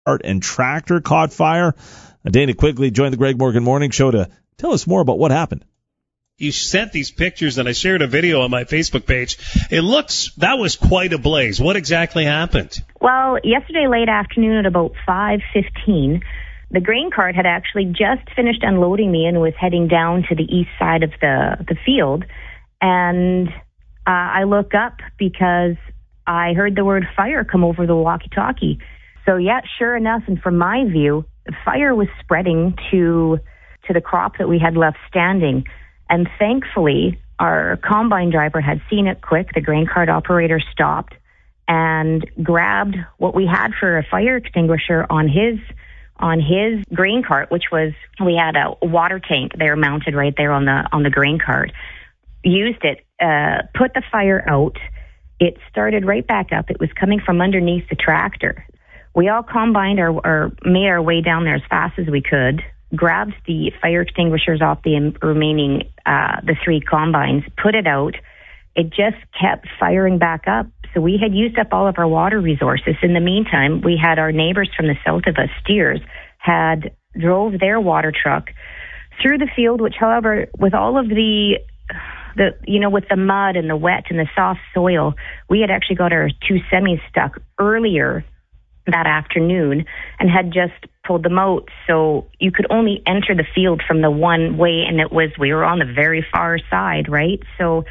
and tractor caught fire. Dana Quigley joined the Greg Morgan Morning Show to tell us more about what happened. You sent these pictures, and I shared a video on my Facebook page. That was quite a blaze. What exactly happened? Well, yesterday late afternoon at about 5:15, the grain cart had actually just finished unloading me and was heading down to the east side of the field. And I look up because I heard the word fire come over the walkie-talkie. So, yeah, sure enough, and from my view, the fire was spreading to the crop that we had left standing. And thankfully, our combine driver had seen it quick. The grain cart operator stopped and grabbed what we had for a fire extinguisher on his grain cart, which was, we had a water tank there mounted right there on the grain cart. Used it, put the fire out. It started right back up. It was coming from underneath the tractor. We all combined or made our way down there as fast as we could, grabbed the fire extinguishers off the remaining, the 3 combines, put it out. It just kept firing back up. So we had used up all of our water resources. In the meantime, we had our neighbors from the south of us, steers, had drove their water truck through the field, which, however, with all of the with the mud and the wet and the soft soil, we had actually got our 2 semis stuck earlier that afternoon and had just pulled them out. So you could only enter the field from the one way, and we were on the very far side, right? So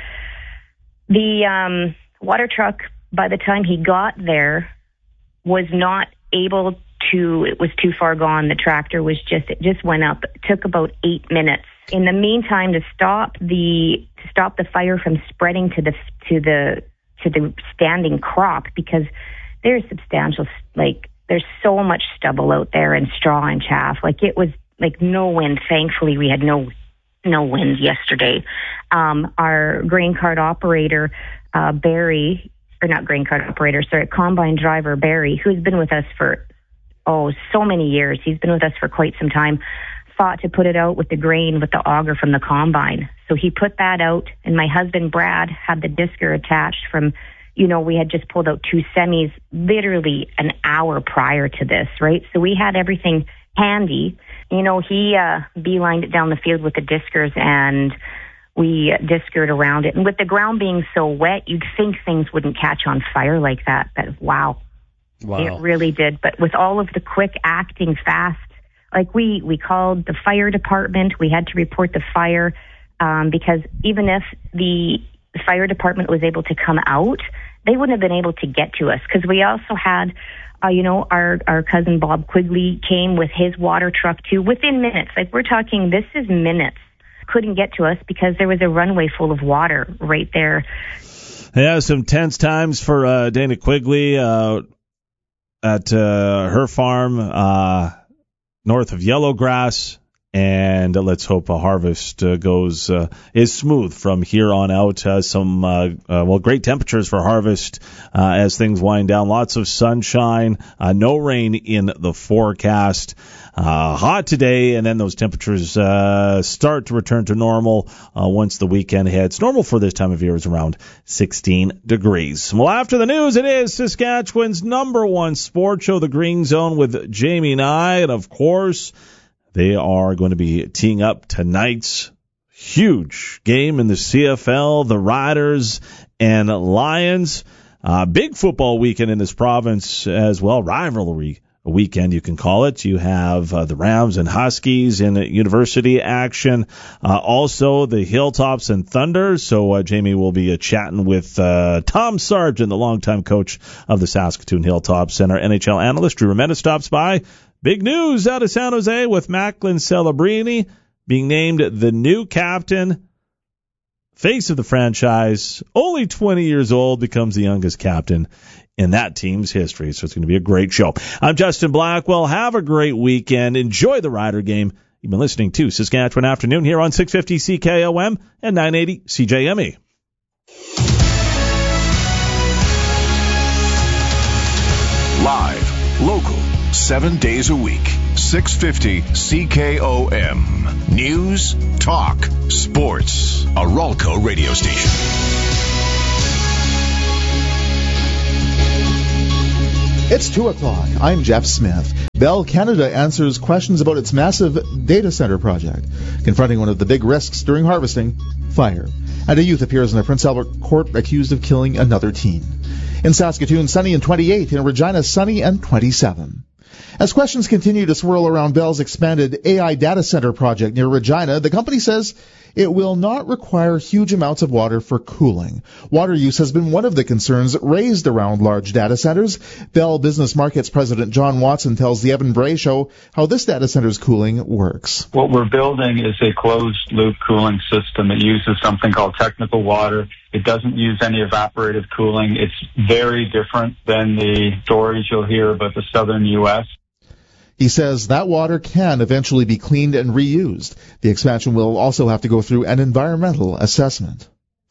the water truck, by the time he got there, was not able to, it was too far gone. The tractor was it just went up. It took about 8 minutes. In the meantime, to stop the fire from spreading to the standing crop, because there's substantial, there's so much stubble out there and straw and chaff. It was no wind. Thankfully, we had no wind yesterday. Our grain cart operator, Barry, or not grain cart operator, sorry, combine driver Barry, who's been with us for, so many years. He's been with us for quite some time. Thought to put it out with the grain with the auger from the combine. So he put that out, and my husband Brad had the discer attached from, we had just pulled out 2 semis literally an hour prior to this, right? So we had everything handy. He beelined it down the field with the discers, and we discered around it. And with the ground being so wet, you'd think things wouldn't catch on fire like that. But wow. It really did. But with all of the quick acting fast, we called the fire department. We had to report the fire because even if the fire department was able to come out, they wouldn't have been able to get to us, because we also had, our cousin Bob Quigley came with his water truck too within minutes. We're talking, this is minutes. Couldn't get to us because there was a runway full of water right there. Yeah, some tense times for Dana Quigley at her farm north of Yellowgrass. And let's hope a harvest is smooth from here on out. Some great temperatures for harvest as things wind down. Lots of sunshine, no rain in the forecast. Hot today, and then those temperatures start to return to normal once the weekend hits. Normal for this time of year is around 16 degrees. Well, after the news, it is Saskatchewan's #1 sports show, The Green Zone, with Jamie Nye, and of course, they are going to be teeing up tonight's huge game in the CFL, the Riders and Lions. Big football weekend in this province as well. Rivalry weekend, you can call it. You have the Rams and Huskies in university action. Also, the Hilltops and Thunder. So Jamie will be chatting with Tom Sargent, the longtime coach of the Saskatoon Hilltops, and our NHL analyst Drew Remenda stops by. Big news out of San Jose with Macklin Celebrini being named the new captain. Face of the franchise, only 20 years old, becomes the youngest captain in that team's history. So it's going to be a great show. I'm Justin Blackwell. Have a great weekend. Enjoy the Rider game. You've been listening to Saskatchewan Afternoon here on 650 CKOM and 980 CJME. Live, local, 7 days a week. 650 CKOM. News, talk, sports. A Ralco radio station. It's 2 o'clock. I'm Jeff Smith. Bell Canada answers questions about its massive data center project, confronting one of the big risks during harvesting, fire. And a youth appears in a Prince Albert court accused of killing another teen. In Saskatoon, sunny and 28. In Regina, sunny and 27. As questions continue to swirl around Bell's expanded AI data center project near Regina, the company says it will not require huge amounts of water for cooling. Water use has been one of the concerns raised around large data centers. Bell Business Markets President John Watson tells the Evan Bray Show how this data center's cooling works. What we're building is a closed-loop cooling system. It uses something called technical water. It doesn't use any evaporative cooling. It's very different than the stories you'll hear about the southern U.S. He says that water can eventually be cleaned and reused. The expansion will also have to go through an environmental assessment.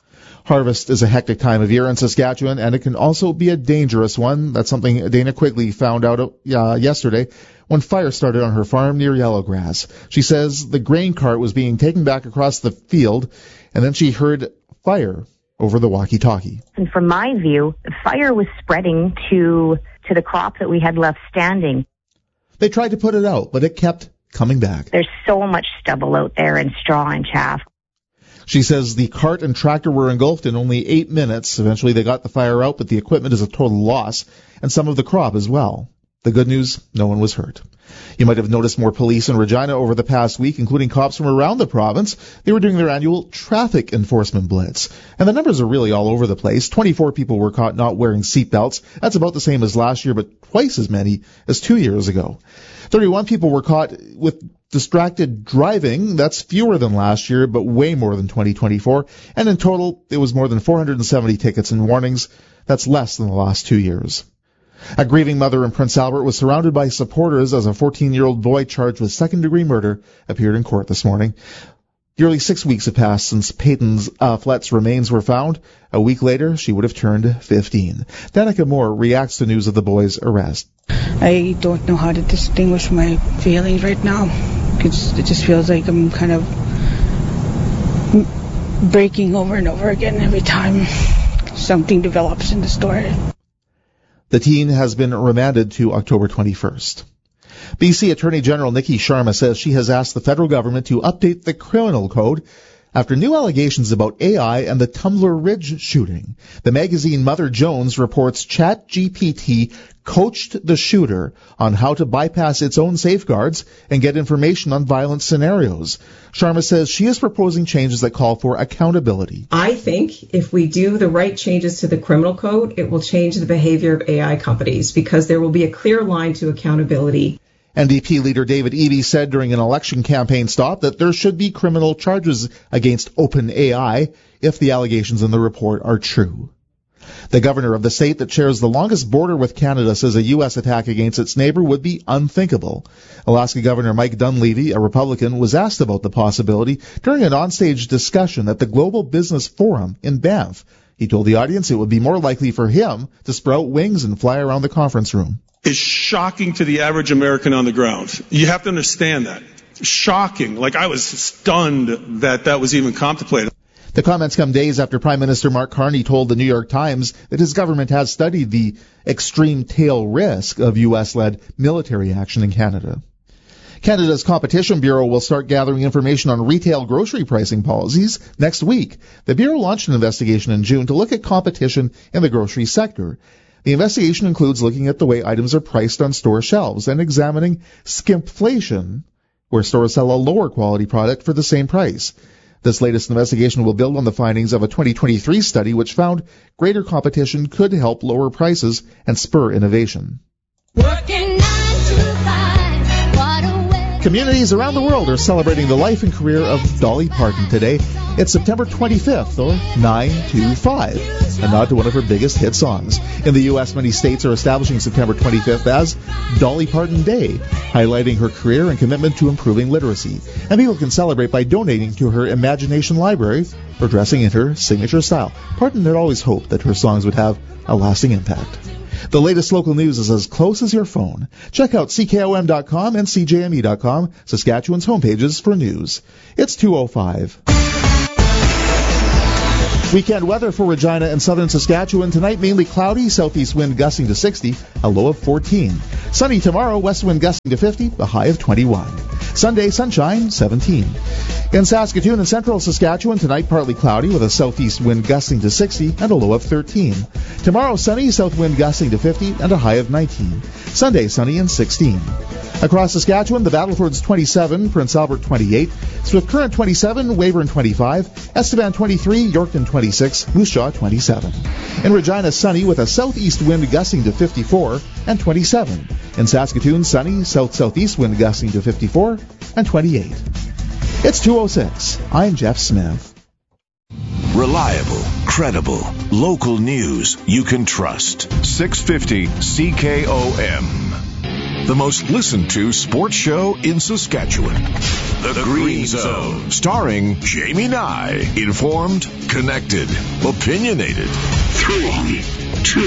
Harvest is a hectic time of year in Saskatchewan, and it can also be a dangerous one. That's something Dana Quigley found out yesterday when fire started on her farm near Yellowgrass. She says the grain cart was being taken back across the field, and then she heard fire over the walkie-talkie. And from my view, the fire was spreading to the crop that we had left standing. They tried to put it out, but it kept coming back. There's so much stubble out there and straw and chaff. She says the cart and tractor were engulfed in only 8 minutes. Eventually they got the fire out, but the equipment is a total loss, and some of the crop as well. The good news, no one was hurt. You might have noticed more police in Regina over the past week, including cops from around the province. They were doing their annual traffic enforcement blitz. And the numbers are really all over the place. 24 people were caught not wearing seatbelts. That's about the same as last year, but twice as many as 2 years ago. 31 people were caught with distracted driving. That's fewer than last year, but way more than 2024. And in total, it was more than 470 tickets and warnings. That's less than the last 2 years. A grieving mother in Prince Albert was surrounded by supporters as a 14-year-old boy charged with second-degree murder appeared in court this morning. Nearly 6 weeks have passed since Peyton's Flet's remains were found. A week later, she would have turned 15. Danica Moore reacts to news of the boy's arrest. I don't know how to distinguish my feelings right now. It just feels like I'm kind of breaking over and over again every time something develops in the story. The teen has been remanded to October 21st. BC Attorney General Nikki Sharma says she has asked the federal government to update the criminal code after new allegations about AI and the Tumbler Ridge shooting. The magazine Mother Jones reports ChatGPT coached the shooter on how to bypass its own safeguards and get information on violent scenarios. Sharma says she is proposing changes that call for accountability. I think if we do the right changes to the criminal code, it will change the behavior of AI companies because there will be a clear line to accountability. NDP leader David Eby said during an election campaign stop that there should be criminal charges against OpenAI if the allegations in the report are true. The governor of the state that shares the longest border with Canada says a U.S. attack against its neighbor would be unthinkable. Alaska Governor Mike Dunleavy, a Republican, was asked about the possibility during an onstage discussion at the Global Business Forum in Banff. He told the audience it would be more likely for him to sprout wings and fly around the conference room. Is shocking to the average American on the ground. You have to understand that. Shocking. Like, I was stunned that was even contemplated. The comments come days after Prime Minister Mark Carney told the New York Times that his government has studied the extreme tail risk of U.S.-led military action in Canada. Canada's Competition Bureau will start gathering information on retail grocery pricing policies next week. The Bureau launched an investigation in June to look at competition in the grocery sector. The investigation includes looking at the way items are priced on store shelves and examining skimpflation, where stores sell a lower quality product for the same price. This latest investigation will build on the findings of a 2023 study which found greater competition could help lower prices and spur innovation. Communities around the world are celebrating the life and career of Dolly Parton today. It's September 25th, or 925, a nod to one of her biggest hit songs. In the U.S., many states are establishing September 25th as Dolly Parton Day, highlighting her career and commitment to improving literacy. And people can celebrate by donating to her Imagination Library or dressing in her signature style. Parton had always hoped that her songs would have a lasting impact. The latest local news is as close as your phone. Check out CKOM.com and CJME.com, Saskatchewan's homepages for news. It's 2:05. Weekend weather for Regina and southern Saskatchewan. Tonight, mainly cloudy, southeast wind gusting to 60, a low of 14. Sunny tomorrow, west wind gusting to 50, a high of 21. Sunday, sunshine, 17. In Saskatoon and central Saskatchewan, tonight partly cloudy with a southeast wind gusting to 60 and a low of 13. Tomorrow, sunny, south wind gusting to 50 and a high of 19. Sunday, sunny and 16. Across Saskatchewan, the Battleford's 27, Prince Albert 28, Swift Current 27, Weyburn 25, Estevan 23, Yorkton 26, Moose Jaw 27. In Regina, sunny with a southeast wind gusting to 54 and 27. In Saskatoon, sunny, south-southeast wind gusting to 54 and 28. It's 2:06. I'm Jeff Smith. Reliable, credible, local news you can trust. 650 CKOM. The most listened to sports show in Saskatchewan. The Green Zone. Starring Jamie Nye. Informed, connected, opinionated. 3